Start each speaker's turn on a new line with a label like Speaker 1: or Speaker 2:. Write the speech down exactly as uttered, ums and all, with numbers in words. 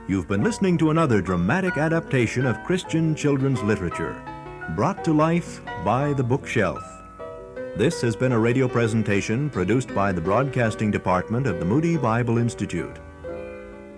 Speaker 1: You've been listening to another dramatic adaptation of Christian children's literature, brought to life by The Bookshelf. This has been a radio presentation produced by the Broadcasting Department of the Moody Bible Institute.